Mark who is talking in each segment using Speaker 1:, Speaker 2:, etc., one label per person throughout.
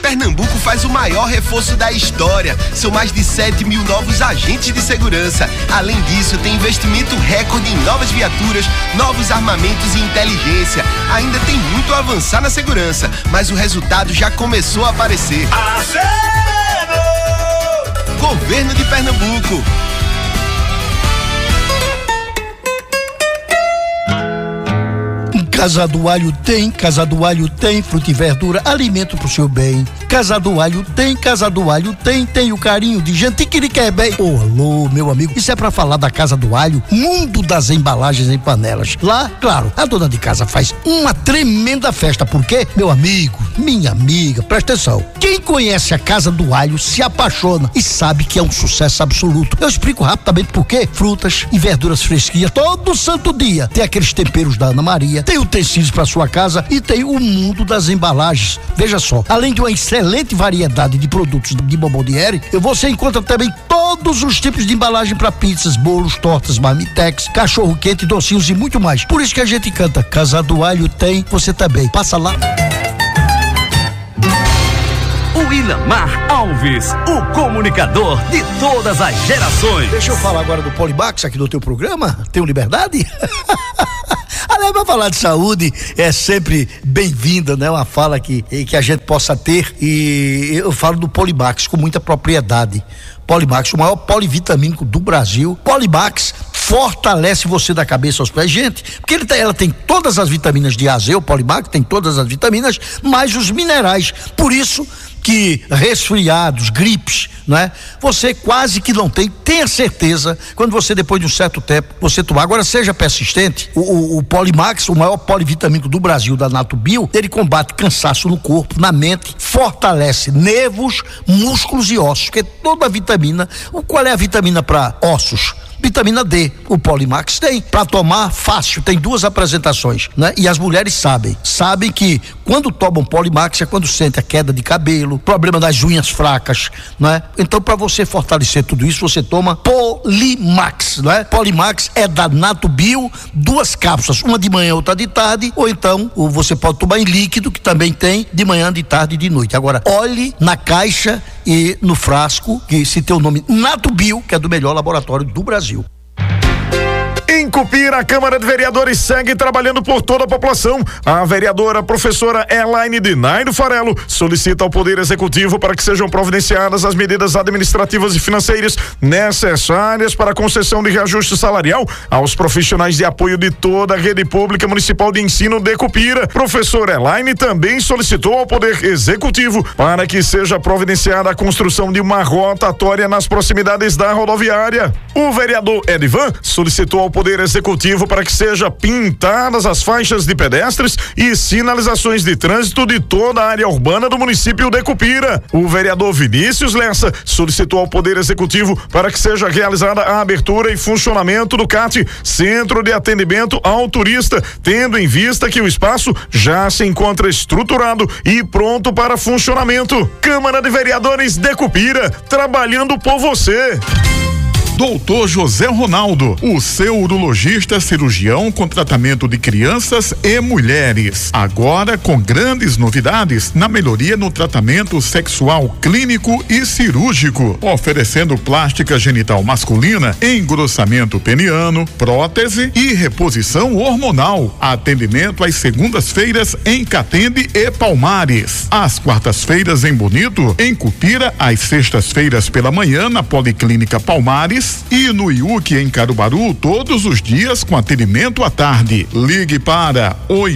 Speaker 1: Pernambuco faz o maior reforço da história. São mais de 7 mil novos agentes de segurança. Além disso, tem investimento recorde em novas viaturas, novos armamentos e inteligência. Ainda tem muito a avançar na segurança, mas o resultado já começou a aparecer. Governo de Pernambuco.
Speaker 2: Casa do Alho tem fruta e verdura, alimento pro seu bem. Casa do Alho tem o carinho de gente que lhe quer bem. Alô, meu amigo, isso é pra falar da Casa do Alho, mundo das embalagens em panelas. Lá, claro, a dona de casa faz uma tremenda festa, porque, meu amigo, minha amiga, presta atenção. Quem conhece a Casa do Alho se apaixona e sabe que é um sucesso absoluto. Eu explico rapidamente por quê. Frutas e verduras fresquinhas todo santo dia. Tem aqueles temperos da Ana Maria, tem utensílios para sua casa e tem o mundo das embalagens. Veja só, além de uma excelente variedade de produtos de Bomboniere, você encontra também todos os tipos de embalagem para pizzas, bolos, tortas, marmitex, cachorro quente, docinhos e muito mais. Por isso que a gente canta Casa do Alho tem, você também. Passa lá.
Speaker 3: O Ilamar Alves, o comunicador de todas as gerações.
Speaker 2: Deixa eu falar agora do Polimax aqui do teu programa. Tenho liberdade? Aliás, pra falar de saúde é sempre bem-vinda, né? Uma fala que a gente possa ter, e eu falo do Polimax com muita propriedade. Polimax, o maior polivitamínico do Brasil. Polimax fortalece você da cabeça aos pés, gente, porque ela tem todas as vitaminas de A, Z, o Polimax tem todas as vitaminas, mais os minerais. Por isso que resfriados, gripes, né? Você quase que não tem. Tenha certeza, quando você, depois de um certo tempo, você tomar. Agora, seja persistente. O Polimax, o maior polivitamínico do Brasil, da Natubio, ele combate cansaço no corpo, na mente, fortalece nervos, músculos e ossos, porque toda vitamina, qual é a vitamina para ossos? Vitamina D, o Polimax tem. Para tomar, fácil, tem 2 apresentações, né? E as mulheres sabem que quando tomam Polimax é quando sente a queda de cabelo, problema das unhas fracas, né? Então, para você fortalecer tudo isso, você toma Polimax, né? Polimax é da Natubio, 2 cápsulas, uma de manhã, outra de tarde, ou então você pode tomar em líquido, que também tem de manhã, de tarde e de noite. Agora, olhe na caixa e no frasco, que se tem o nome Natubio, que é do melhor laboratório do Brasil.
Speaker 4: Em Cupira, a Câmara de Vereadores segue trabalhando por toda a população. A vereadora professora Elaine Dinairo Farelo solicita ao Poder Executivo para que sejam providenciadas as medidas administrativas e financeiras necessárias para a concessão de reajuste salarial aos profissionais de apoio de toda a rede pública municipal de ensino de Cupira. Professora Elaine também solicitou ao Poder Executivo para que seja providenciada a construção de uma rotatória nas proximidades da rodoviária. O vereador Edivan solicitou ao Poder Executivo para que seja pintadas as faixas de pedestres e sinalizações de trânsito de toda a área urbana do município de Cupira. O vereador Vinícius Lessa solicitou ao Poder Executivo para que seja realizada a abertura e funcionamento do CAT, Centro de Atendimento ao Turista, tendo em vista que o espaço já se encontra estruturado e pronto para funcionamento. Câmara de Vereadores de Cupira, trabalhando por você.
Speaker 5: Dr. José Ronaldo, o seu urologista cirurgião com tratamento de crianças e mulheres. Agora com grandes novidades na melhoria no tratamento sexual clínico e cirúrgico, oferecendo plástica genital masculina, engrossamento peniano, prótese e reposição hormonal. Atendimento às segundas-feiras em Catende e Palmares. Às quartas-feiras em Bonito, em Cupira, às sextas-feiras pela manhã na Policlínica Palmares e no IUC em Caruaru todos os dias com atendimento à tarde. Ligue para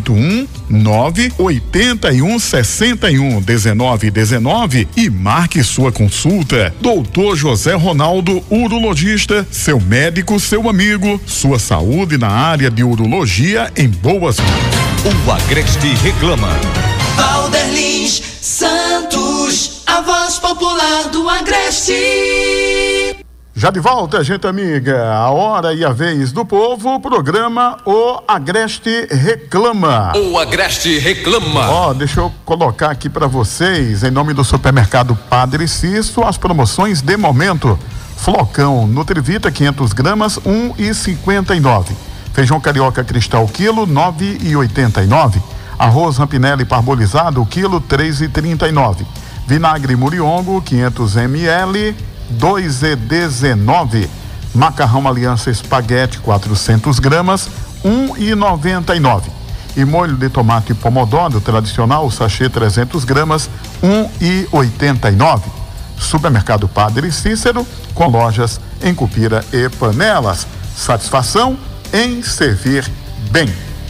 Speaker 5: 819-8161-1919 e marque sua consulta. Doutor José Ronaldo, urologista, seu médico, seu amigo, sua saúde na área de urologia em boas mãos.
Speaker 3: O Agreste reclama.
Speaker 6: Valderlins Santos, a voz popular do Agreste.
Speaker 5: Já de volta, gente amiga, a hora e a vez do povo, o programa O Agreste Reclama.
Speaker 3: O Agreste Reclama.
Speaker 5: Deixa eu colocar aqui para vocês, em nome do supermercado Padre Cício, as promoções de momento. Flocão Nutrivita 500 gramas, 1,59. Feijão carioca cristal quilo, 9,89. Arroz Rampinelli parbolizado, quilo, 3,39. Vinagre Muriongo, 500 ml, 2,19. Macarrão Aliança Espaguete, 400 gramas, 1,99. E molho de tomate pomodoro tradicional, sachê 300 gramas, 1,89. Supermercado Padre Cícero, com lojas em Cupira e Panelas. Satisfação em servir bem.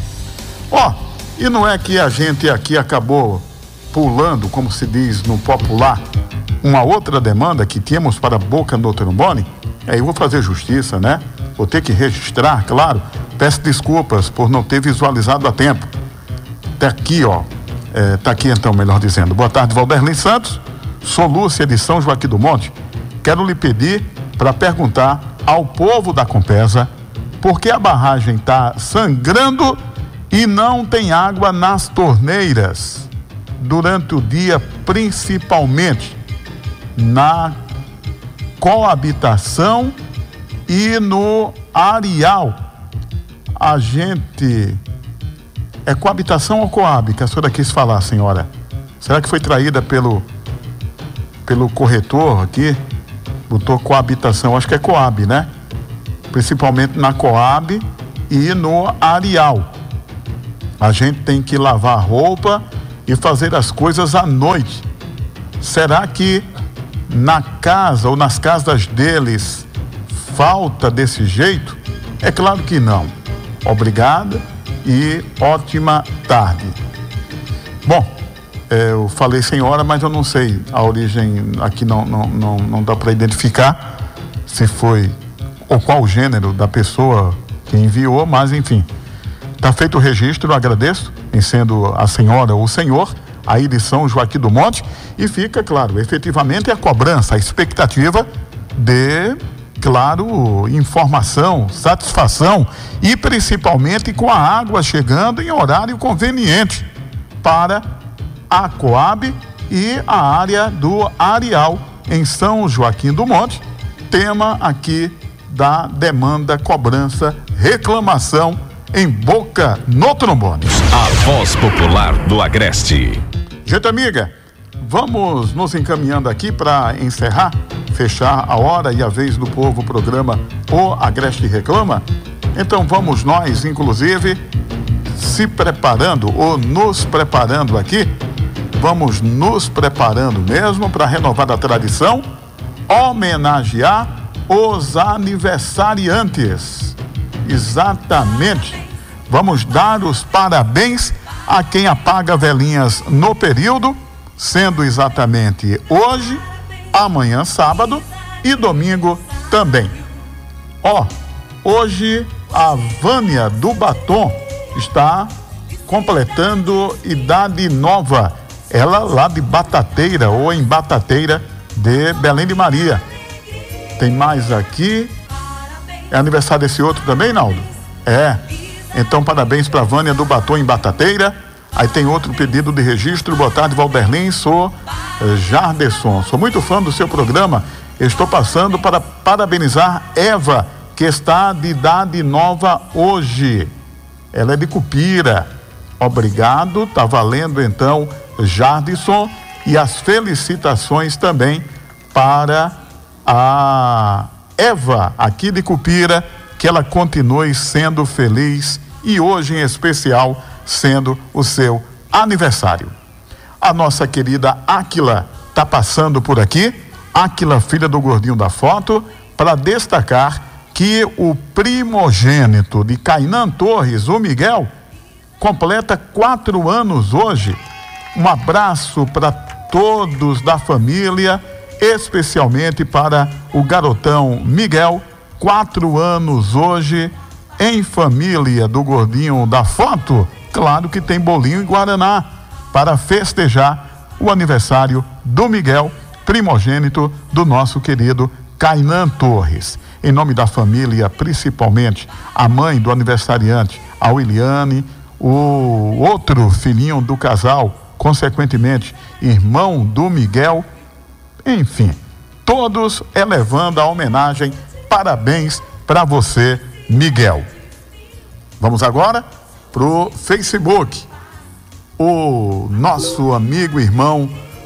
Speaker 5: E não é que a gente aqui acabou pulando, como se diz no popular, uma outra demanda que tínhamos para Boca do Trombone. Aí eu vou fazer justiça, né? Vou ter que registrar, claro. Peço desculpas por não ter visualizado a tempo. Tá aqui, tá aqui então, melhor dizendo. Boa tarde, Valderlin Santos. Sou Lúcia de São Joaquim do Monte. Quero lhe pedir para perguntar ao povo da Compesa por que a barragem está sangrando e não tem água nas torneiras durante o dia, principalmente na coabitação e no areal. A gente... É coabitação ou coab que a senhora quis falar, senhora? Será que foi traída pelo corretor aqui? Botou coabitação, acho que é coab, né? Principalmente na coab e no areal. A gente tem que lavar roupa e fazer as coisas à noite. Será que na casa ou nas casas deles falta desse jeito? É claro que não. Obrigada e ótima tarde. Bom, eu falei senhora, mas eu não sei a origem, aqui não dá para identificar se foi ou qual o gênero da pessoa que enviou, mas enfim, está feito o registro. Eu agradeço em sendo a senhora ou o senhor aí de São Joaquim do Monte, e fica claro, efetivamente a cobrança, a expectativa de, claro, informação, satisfação e principalmente com a água chegando em horário conveniente para a Coab e a área do Areal em São Joaquim do Monte. Tema aqui da demanda, cobrança, reclamação em Boca no Trombone.
Speaker 3: A voz popular do Agreste.
Speaker 5: Gente amiga, vamos nos encaminhando aqui para encerrar, fechar a hora e a vez do povo, o programa O Agreste Reclama. Então vamos nós, inclusive, se preparando ou nos preparando aqui, vamos nos preparando mesmo para renovar a tradição, homenagear os aniversariantes. Exatamente. Vamos dar os parabéns a quem apaga velhinhas no período, sendo exatamente hoje, amanhã sábado e domingo também. Hoje a Vânia do Batom está completando idade nova. Ela lá de Batateira ou em Batateira de Belém de Maria. Tem mais aqui. É aniversário desse outro também, Naldo? É. Então, parabéns para Vânia do Batom em Batateira. Aí tem outro pedido de registro. Boa tarde, Valderlin. Sou Jarderson. Sou muito fã do seu programa. Estou passando para parabenizar Eva, que está de idade nova hoje. Ela é de Cupira. Obrigado. Tá valendo então, Jarderson. E as felicitações também para a Eva, aqui de Cupira, que ela continue sendo feliz e hoje em especial sendo o seu aniversário. A nossa querida Áquila está passando por aqui, Áquila, filha do gordinho da foto, para destacar que o primogênito de Kainan Torres, o Miguel, completa 4 anos hoje. Um abraço para todos da família, especialmente para o garotão Miguel, 4 anos hoje, em família do gordinho da foto. Claro que tem bolinho e guaraná para festejar o aniversário do Miguel, primogênito do nosso querido Kainan Torres. Em nome da família, principalmente a mãe do aniversariante, a Williane, o outro filhinho do casal, consequentemente irmão do Miguel, enfim, todos elevando a homenagem. Parabéns para você, Miguel. Vamos agora pro Facebook. O nosso amigo e irmão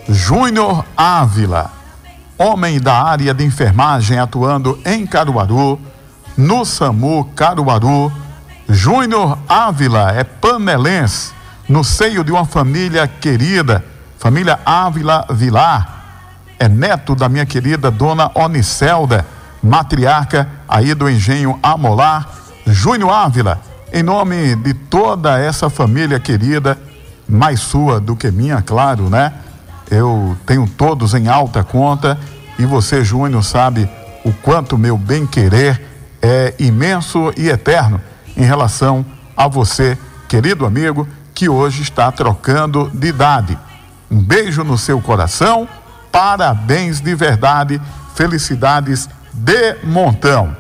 Speaker 5: Júnior Ávila, homem da área de enfermagem atuando em Caruaru, no SAMU Caruaru. Júnior Ávila é panelense, no seio de uma família querida, família Ávila Vilar. É neto da minha querida dona Onicelda, matriarca aí do Engenho Amolar. Júnior Ávila, em nome de toda essa família querida, mais sua do que minha, claro, né? Eu tenho todos em alta conta e você, Júnior, sabe o quanto meu bem-querer é imenso e eterno em relação a você, querido amigo, que hoje está trocando de idade. Um beijo no seu coração, parabéns de verdade, felicidades de montão.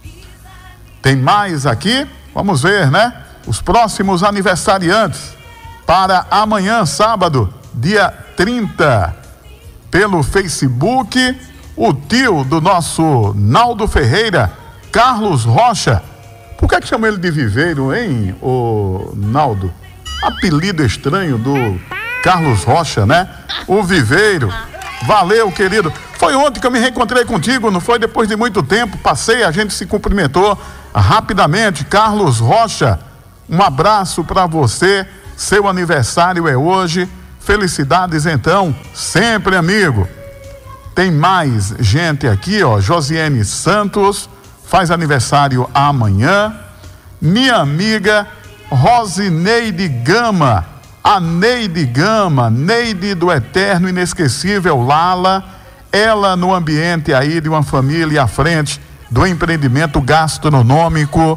Speaker 5: Tem mais aqui? Vamos ver, né? Os próximos aniversariantes para amanhã, sábado, dia 30. Pelo Facebook, o tio do nosso Naldo Ferreira, Carlos Rocha. Por que chama ele de Viveiro, hein, o Naldo? Apelido estranho do Carlos Rocha, né? O Viveiro. Valeu, querido. Foi ontem que eu me reencontrei contigo, não foi? Depois de muito tempo, passei, a gente se cumprimentou rapidamente. Carlos Rocha, um abraço para você. Seu aniversário é hoje. Felicidades, então, sempre, amigo. Tem mais gente aqui, ó. Josiane Santos faz aniversário amanhã. Minha amiga Rosineide Gama, a Neide Gama, Neide do eterno inesquecível Lala, ela no ambiente aí de uma família à frente do empreendimento gastronômico,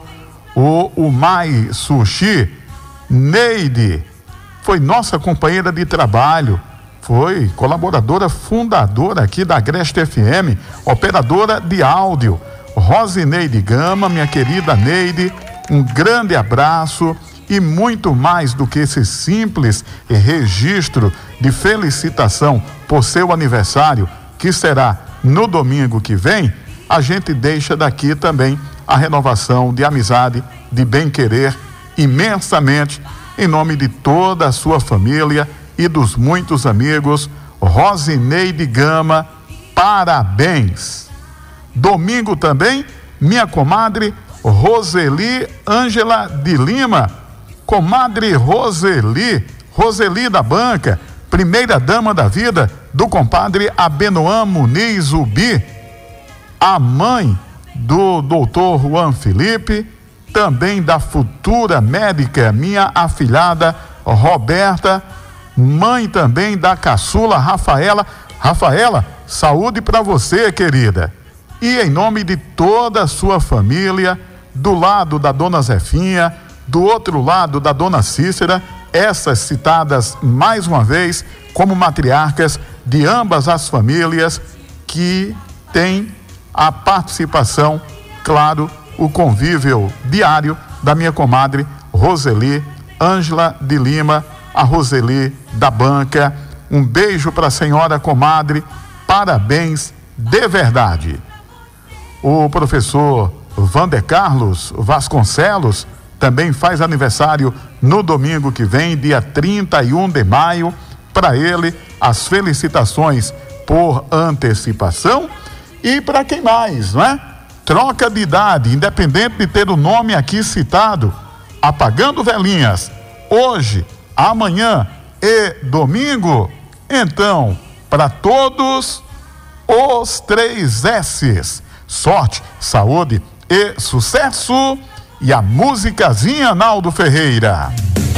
Speaker 5: o Mai Sushi. Neide foi nossa companheira de trabalho, foi colaboradora fundadora aqui da Agreste FM, operadora de áudio. Rosineide Gama, minha querida Neide, um grande abraço. E muito mais do que esse simples registro de felicitação por seu aniversário, que será no domingo que vem, a gente deixa daqui também a renovação de amizade, de bem-querer imensamente, em nome de toda a sua família e dos muitos amigos. Rosineide Gama, parabéns. Domingo também, minha comadre Roseli Ângela de Lima, comadre Roseli da banca, primeira dama da vida do compadre Abenoam Muniz Ubi, a mãe do doutor Juan Felipe, também da futura médica, minha afilhada Roberta, mãe também da caçula Rafaela. Rafaela, saúde para você, querida. E em nome de toda a sua família, do lado da dona Zefinha, do outro lado da dona Cícera, essas citadas mais uma vez como matriarcas de ambas as famílias, que têm a participação, claro, o convívio diário da minha comadre Roseli Ângela de Lima, a Roseli da banca. Um beijo para a senhora comadre, parabéns de verdade. O professor Vander Carlos Vasconcelos também faz aniversário no domingo que vem, dia 31 de maio. Para ele, as felicitações por antecipação. E para quem mais, não é? Troca de idade, independente de ter o nome aqui citado, apagando velhinhas, hoje, amanhã e domingo. Então, para todos os 3 S's, sorte, saúde e sucesso. E a musicazinha, Naldo Ferreira.